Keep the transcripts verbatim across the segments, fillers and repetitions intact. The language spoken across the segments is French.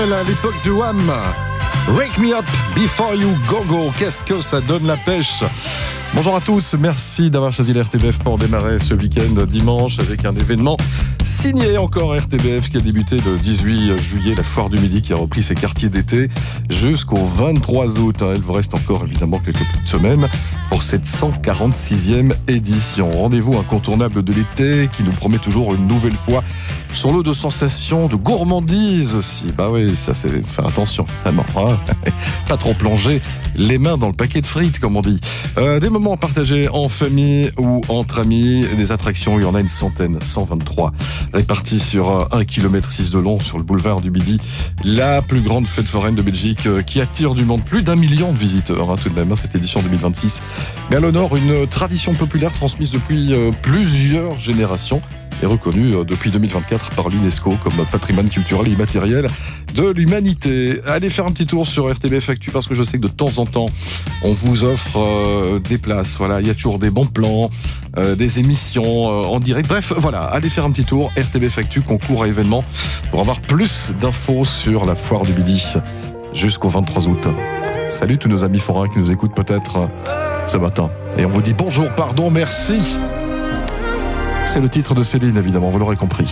À l'époque de Wham, Wake Me Up Before You Go Go, qu'est-ce que ça donne la pêche. Bonjour à tous, merci d'avoir choisi la R T B F pour démarrer ce week-end dimanche avec un événement signé encore R T B F qui a débuté le dix-huit juillet, la foire du Midi qui a repris ses quartiers d'été jusqu'au vingt-trois août. Il vous reste encore évidemment quelques petites semaines pour cette cent quarante-sixième édition. Rendez-vous incontournable de l'été qui nous promet toujours une nouvelle fois son lot de sensations, de gourmandise aussi. Bah oui, ça c'est faire attention notamment, hein. Pas trop plonger les mains dans le paquet de frites comme on dit. Euh, des moments partagés en famille ou entre amis, des attractions, il y en a une centaine, cent vingt-trois, réparties sur un kilomètre six de long sur le boulevard du Midi. La plus grande fête foraine de Belgique qui attire du monde, plus d'un million de visiteurs hein, tout de même, hein, cette édition deux mille vingt-six. Mais à l'honneur, une tradition populaire transmise depuis euh, plusieurs générations est reconnue euh, depuis deux mille vingt-quatre par l'UNESCO comme patrimoine culturel et immatériel de l'humanité. Allez faire un petit tour sur R T B F Actu parce que je sais que de temps en temps, on vous offre euh, des places. Voilà, il y a toujours des bons plans, euh, des émissions euh, en direct. Bref, voilà, allez faire un petit tour. R T B F Actu, concours à événements pour avoir plus d'infos sur la foire du Midi jusqu'au vingt-trois août. Salut tous nos amis forains qui nous écoutent peut-être euh, ce matin. Et on vous dit bonjour, pardon, merci. C'est le titre de Céline, évidemment, vous l'aurez compris.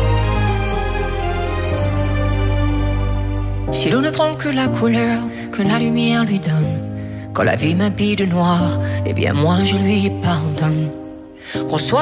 Si l'on ne prend que la couleur que la lumière lui donne, quand la vie m'habille de noir, eh bien moi je lui pardonne. Reçois